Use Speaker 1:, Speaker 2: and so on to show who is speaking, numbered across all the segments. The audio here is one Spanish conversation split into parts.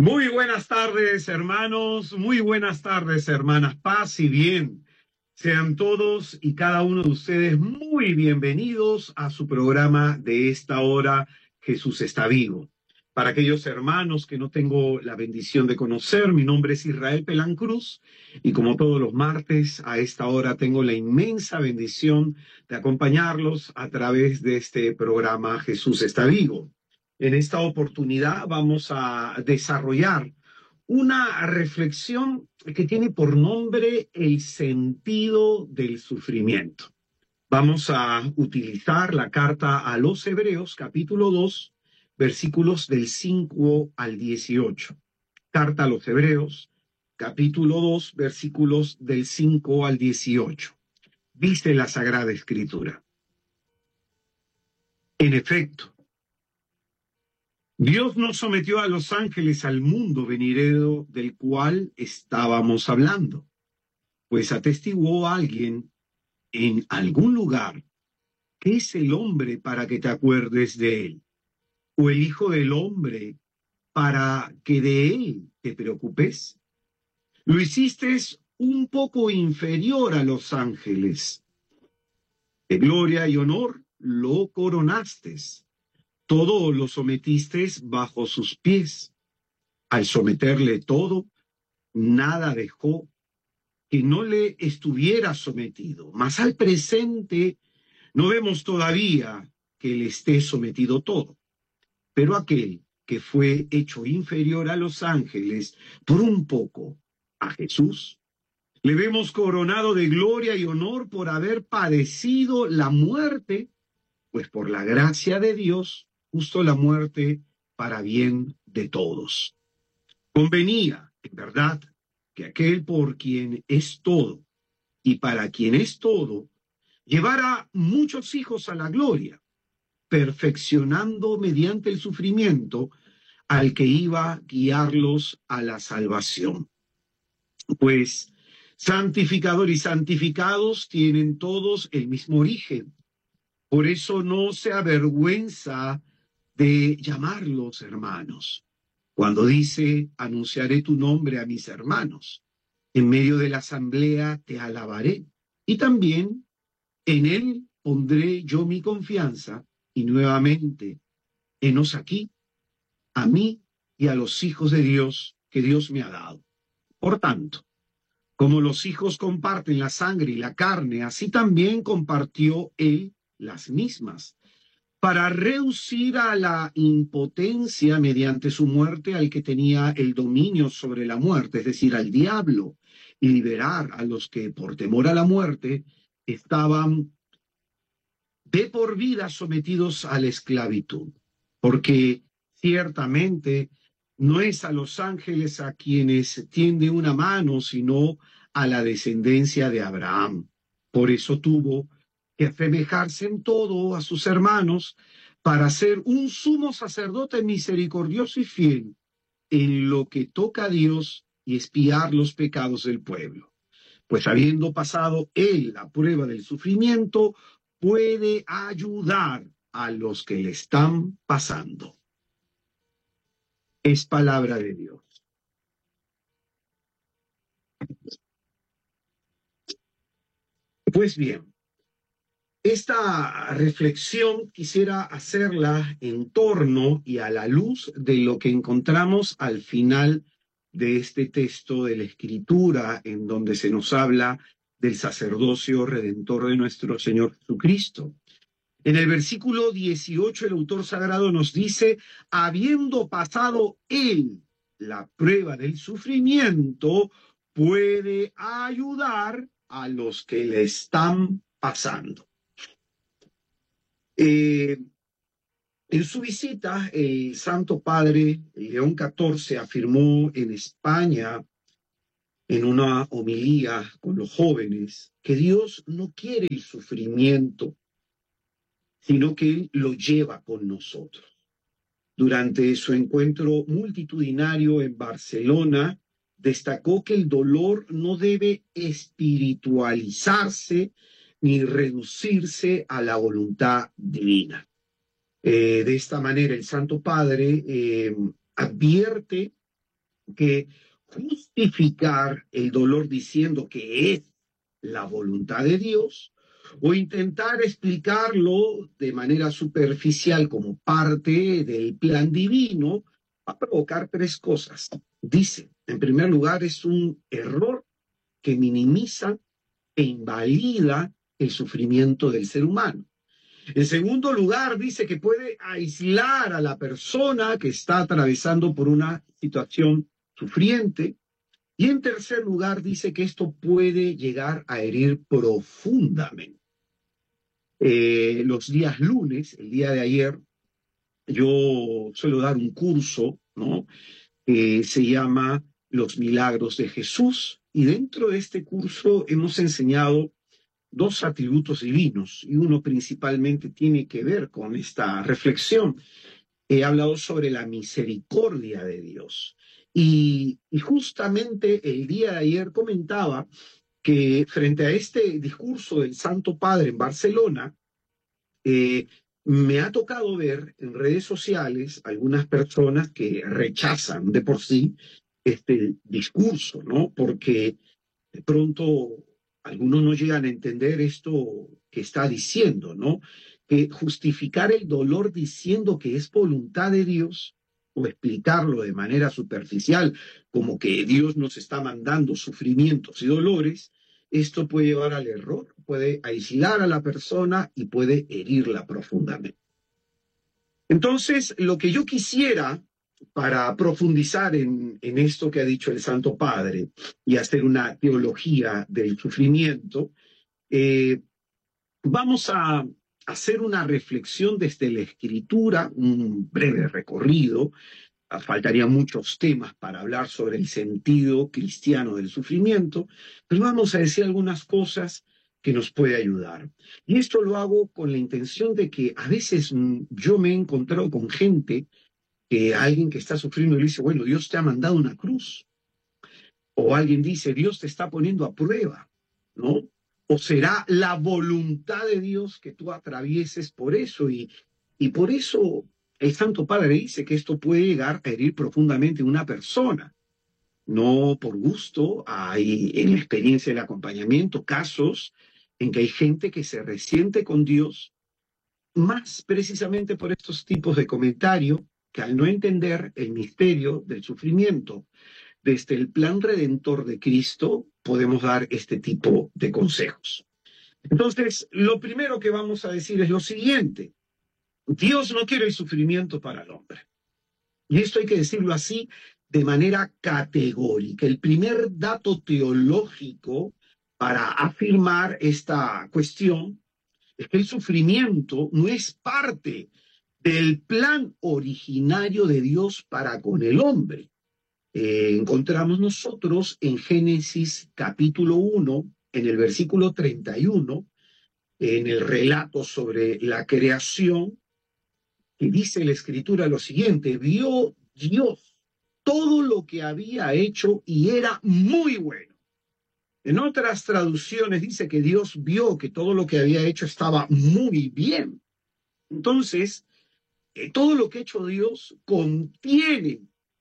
Speaker 1: Muy buenas tardes, hermanos, muy buenas tardes, hermanas. Paz y bien. Sean todos y cada uno de ustedes muy bienvenidos a su programa de esta hora, Jesús está vivo. Para aquellos hermanos que no tengo la bendición de conocer, mi nombre es Israel Pelán Cruz y como todos los martes a esta hora tengo la inmensa bendición de acompañarlos a través de este programa Jesús está vivo. En esta oportunidad vamos a desarrollar una reflexión que tiene por nombre el sentido del sufrimiento. Vamos a utilizar la carta a los Hebreos, capítulo 2, versículos del 5 al 18. Carta a los Hebreos, capítulo 2, versículos del 5 al 18. Dice la Sagrada Escritura: En efecto, Dios no sometió a los ángeles al mundo venidero del cual estábamos hablando, pues atestiguó a alguien en algún lugar: ¿qué es el hombre para que te acuerdes de él? ¿O el hijo del hombre para que de él te preocupes? Lo hiciste un poco inferior a los ángeles. De gloria y honor lo coronaste. Todo lo sometiste bajo sus pies. Al someterle todo, nada dejó que no le estuviera sometido. Mas al presente no vemos todavía que le esté sometido todo. Pero aquel que fue hecho inferior a los ángeles por un poco, a Jesús, le vemos coronado de gloria y honor por haber padecido la muerte, pues por la gracia de Dios, justo la muerte para bien de todos. Convenía, en verdad, que aquel por quien es todo y para quien es todo, llevara muchos hijos a la gloria, perfeccionando mediante el sufrimiento al que iba a guiarlos a la salvación. Pues santificador y santificados tienen todos el mismo origen. Por eso no se avergüenza de llamarlos hermanos. Cuando dice: anunciaré tu nombre a mis hermanos, en medio de la asamblea te alabaré, y también en él pondré yo mi confianza, y nuevamente, henos aquí, a mí y a los hijos de Dios que Dios me ha dado. Por tanto, como los hijos comparten la sangre y la carne, así también compartió él las mismas, para reducir a la impotencia mediante su muerte al que tenía el dominio sobre la muerte, es decir, al diablo, y liberar a los que por temor a la muerte estaban de por vida sometidos a la esclavitud. Porque ciertamente no es a los ángeles a quienes tiende una mano, sino a la descendencia de Abraham. Por eso tuvo que asemejarse en todo a sus hermanos, para ser un sumo sacerdote misericordioso y fiel en lo que toca a Dios y expiar los pecados del pueblo. Pues habiendo pasado él la prueba del sufrimiento, puede ayudar a los que le están pasando. Es palabra de Dios. Pues bien, esta reflexión quisiera hacerla en torno y a la luz de lo que encontramos al final de este texto de la Escritura, en donde se nos habla del sacerdocio redentor de nuestro Señor Jesucristo. En el versículo 18, el autor sagrado nos dice: habiendo pasado él la prueba del sufrimiento, puede ayudar a los que le están pasando. En su visita, el Santo Padre León XIV afirmó en España, en una homilía con los jóvenes, que Dios no quiere el sufrimiento, sino que Él lo lleva con nosotros. Durante su encuentro multitudinario en Barcelona, destacó que el dolor no debe espiritualizarse ni reducirse a la voluntad divina. De esta manera, el Santo Padre advierte que justificar el dolor diciendo que es la voluntad de Dios o intentar explicarlo de manera superficial como parte del plan divino, va a provocar tres cosas. Dice, en primer lugar, es un error que minimiza e invalida el sufrimiento del ser humano. En segundo lugar, dice que puede aislar a la persona que está atravesando por una situación sufriente. Y en tercer lugar, dice que esto puede llegar a herir profundamente. Los días lunes, el día de ayer, yo suelo dar un curso, ¿no? Que se llama Los Milagros de Jesús. Y dentro de este curso hemos enseñado dos atributos divinos, y uno principalmente tiene que ver con esta reflexión. He hablado sobre la misericordia de Dios. Y justamente el día de ayer comentaba que frente a este discurso del Santo Padre en Barcelona, me ha tocado ver en redes sociales algunas personas que rechazan de por sí este discurso, ¿no? Porque de pronto algunos no llegan a entender esto que está diciendo, ¿no? Que justificar el dolor diciendo que es voluntad de Dios o explicarlo de manera superficial como que Dios nos está mandando sufrimientos y dolores, esto puede llevar al error, puede aislar a la persona y puede herirla profundamente. Entonces, lo que yo quisiera para profundizar en esto que ha dicho el Santo Padre y hacer una teología del sufrimiento, eh, vamos a hacer una reflexión desde la Escritura, un breve recorrido. Faltarían muchos temas para hablar sobre el sentido cristiano del sufrimiento, pero vamos a decir algunas cosas que nos puede ayudar. Y esto lo hago con la intención de que a veces yo me he encontrado con gente que alguien que está sufriendo le dice, bueno, Dios te ha mandado una cruz. O alguien dice, Dios te está poniendo a prueba, ¿no? O será la voluntad de Dios que tú atravieses por eso. Y por eso el Santo Padre dice que esto puede llegar a herir profundamente a una persona. No por gusto, hay en la experiencia del acompañamiento casos en que hay gente que se resiente con Dios más precisamente por estos tipos de comentarios que al no entender el misterio del sufrimiento desde el plan redentor de Cristo, podemos dar este tipo de consejos. Entonces, lo primero que vamos a decir es lo siguiente. Dios no quiere el sufrimiento para el hombre. Y esto hay que decirlo así de manera categórica. El primer dato teológico para afirmar esta cuestión es que el sufrimiento no es parte del plan originario de Dios para con el hombre. Encontramos nosotros en Génesis capítulo 1, en el versículo 31, en el relato sobre la creación, que dice la escritura lo siguiente, vio Dios todo lo que había hecho y era muy bueno. En otras traducciones dice que Dios vio que todo lo que había hecho estaba muy bien. Entonces, todo lo que ha hecho Dios contiene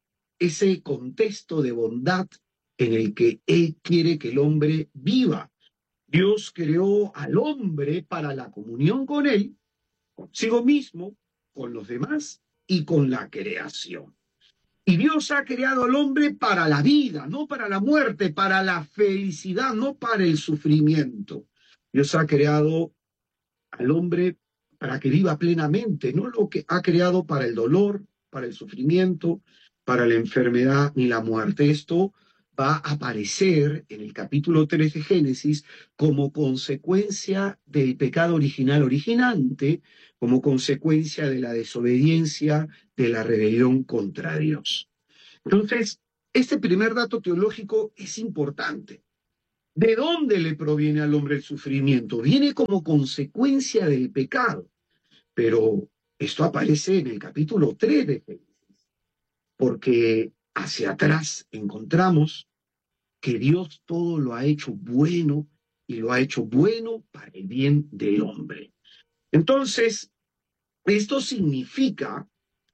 Speaker 1: ese contexto de bondad en el que Él quiere que el hombre viva. Dios creó al hombre para la comunión con Él, consigo mismo, con los demás y con la creación. Y Dios ha creado al hombre para la vida, no para la muerte, para la felicidad, no para el sufrimiento. Dios ha creado al hombre para que viva plenamente, no lo que ha creado para el dolor, para el sufrimiento, para la enfermedad ni la muerte. Esto va a aparecer en el capítulo 3 de Génesis como consecuencia del pecado original originante, como consecuencia de la desobediencia, de la rebelión contra Dios. Entonces, este primer dato teológico es importante. ¿De dónde le proviene al hombre el sufrimiento? Viene como consecuencia del pecado, pero esto aparece en el capítulo 3 de Génesis, porque hacia atrás encontramos que Dios todo lo ha hecho bueno y lo ha hecho bueno para el bien del hombre. Entonces, esto significa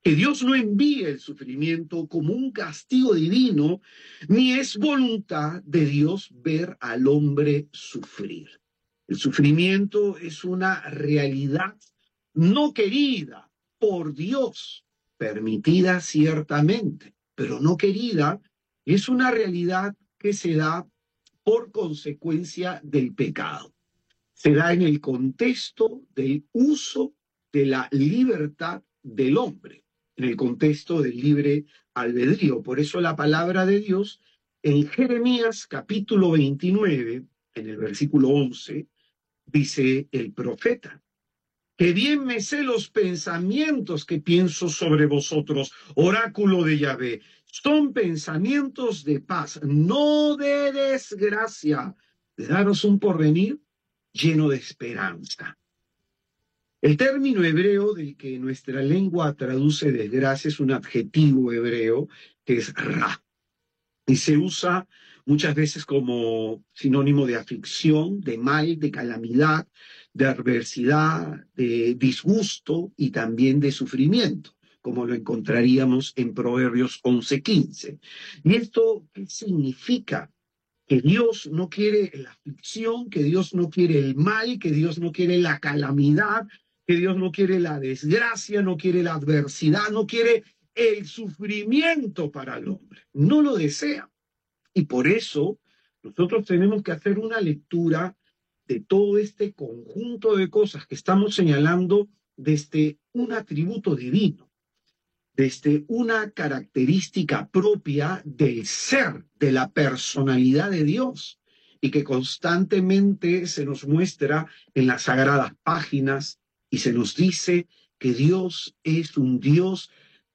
Speaker 1: que Dios no envía el sufrimiento como un castigo divino, ni es voluntad de Dios ver al hombre sufrir. El sufrimiento es una realidad no querida por Dios, permitida ciertamente, pero no querida, es una realidad que se da por consecuencia del pecado. Se da en el contexto del uso de la libertad del hombre, en el contexto del libre albedrío. Por eso la palabra de Dios en Jeremías capítulo 29, en el versículo 11, dice el profeta: que bien me sé los pensamientos que pienso sobre vosotros, oráculo de Yahvé. Son pensamientos de paz, no de desgracia, de daros un porvenir lleno de esperanza. El término hebreo del que nuestra lengua traduce desgracia es un adjetivo hebreo que es ra, y se usa muchas veces como sinónimo de aflicción, de mal, de calamidad, de adversidad, de disgusto y también de sufrimiento, como lo encontraríamos en Proverbios 11:15. ¿Y esto qué significa? Que Dios no quiere la aflicción, que Dios no quiere el mal, que Dios no quiere la calamidad, que Dios no quiere la desgracia, no quiere la adversidad, no quiere el sufrimiento para el hombre. No lo desea. Y por eso nosotros tenemos que hacer una lectura de todo este conjunto de cosas que estamos señalando desde un atributo divino, desde una característica propia del ser, de la personalidad de Dios, y que constantemente se nos muestra en las sagradas páginas y se nos dice que Dios es un Dios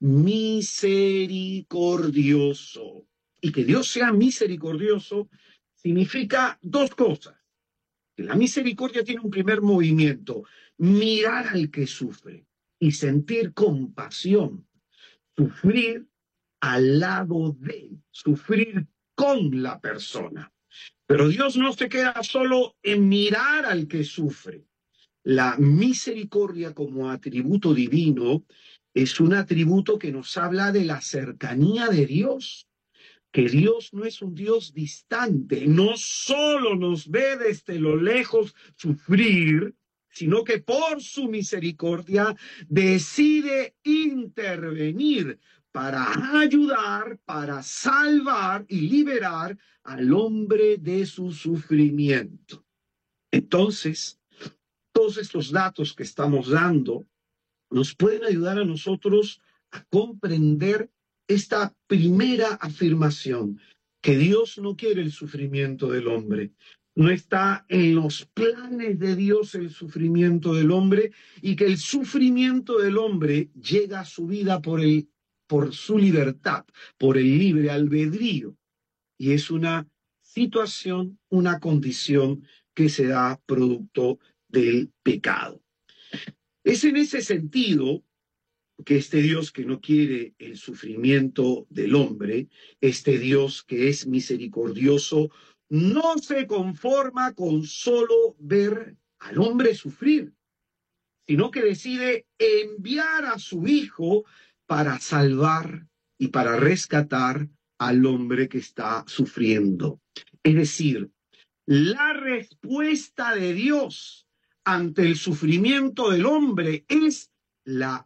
Speaker 1: misericordioso. Y que Dios sea misericordioso significa dos cosas. Que la misericordia tiene un primer movimiento: mirar al que sufre y sentir compasión, sufrir al lado de, sufrir con la persona. Pero Dios no se queda solo en mirar al que sufre. La misericordia como atributo divino es un atributo que nos habla de la cercanía de Dios, que Dios no es un Dios distante, no solo nos ve desde lo lejos sufrir, sino que por su misericordia decide intervenir para ayudar, para salvar y liberar al hombre de su sufrimiento. Entonces, todos estos datos que estamos dando nos pueden ayudar a nosotros a comprender esta primera afirmación, que Dios no quiere el sufrimiento del hombre. No está en los planes de Dios el sufrimiento del hombre, y que el sufrimiento del hombre llega a su vida por su libertad, por el libre albedrío. Y es una situación, una condición que se da producto del pecado. Es en ese sentido que este Dios que no quiere el sufrimiento del hombre, este Dios que es misericordioso, no se conforma con solo ver al hombre sufrir, sino que decide enviar a su Hijo para salvar y para rescatar al hombre que está sufriendo. Es decir, la respuesta de Dios ante el sufrimiento del hombre es la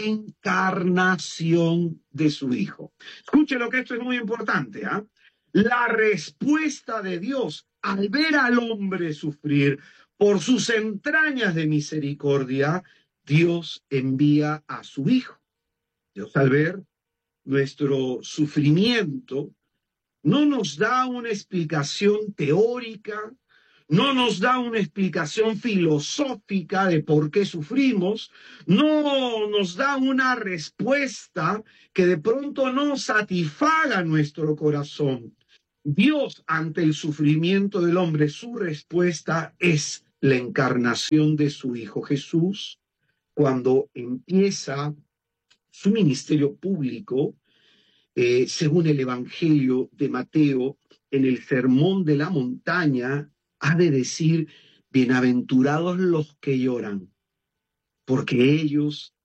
Speaker 1: encarnación de su Hijo. Escuche lo que esto es muy importante, ¿eh? La respuesta de Dios al ver al hombre sufrir por sus entrañas de misericordia, Dios envía a su Hijo. Dios, al ver nuestro sufrimiento, no nos da una explicación teórica, no nos da una explicación filosófica de por qué sufrimos, no nos da una respuesta que de pronto no satisfaga nuestro corazón. Dios, ante el sufrimiento del hombre, su respuesta es la encarnación de su Hijo Jesús. Cuando empieza su ministerio público, según el Evangelio de Mateo, en el Sermón de la Montaña, ha de decir: bienaventurados los que lloran, porque ellos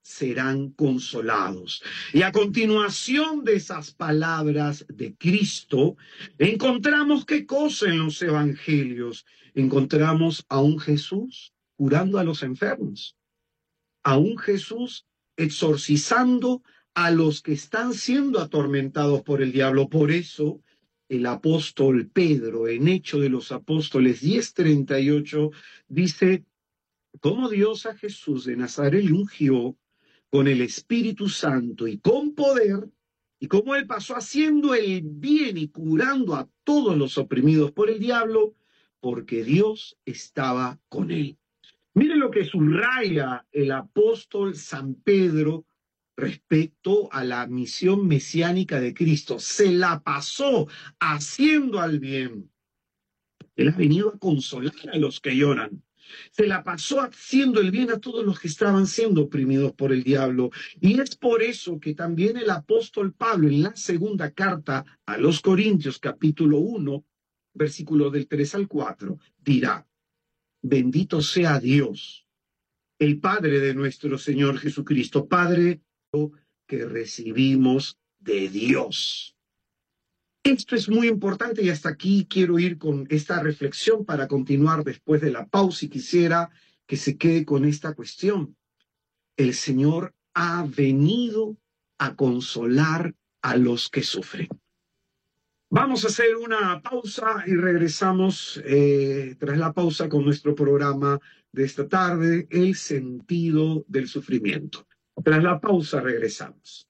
Speaker 1: serán consolados. Y a continuación de esas palabras de Cristo, encontramos qué cosa en los evangelios. Encontramos a un Jesús curando a los enfermos, a un Jesús exorcizando a los que están siendo atormentados por el diablo. Por eso el apóstol Pedro, en Hechos de los Apóstoles 10:38, dice: cómo Dios a Jesús de Nazaret le ungió con el Espíritu Santo y con poder, y cómo él pasó haciendo el bien y curando a todos los oprimidos por el diablo, porque Dios estaba con él. Mire lo que subraya el apóstol San Pedro respecto a la misión mesiánica de Cristo. Se la pasó haciendo al bien. Él ha venido a consolar a los que lloran. Se la pasó haciendo el bien a todos los que estaban siendo oprimidos por el diablo. Y es por eso que también el apóstol Pablo, en la segunda carta a los Corintios, capítulo 1, versículo del 3 al 4, dirá: bendito sea Dios, el Padre de nuestro Señor Jesucristo, Padre que recibimos de Dios. Esto es muy importante y hasta aquí quiero ir con esta reflexión para continuar después de la pausa, y quisiera que se quede con esta cuestión. El Señor ha venido a consolar a los que sufren. Vamos a hacer una pausa y regresamos tras la pausa con nuestro programa de esta tarde, El sentido del sufrimiento. Tras la pausa regresamos.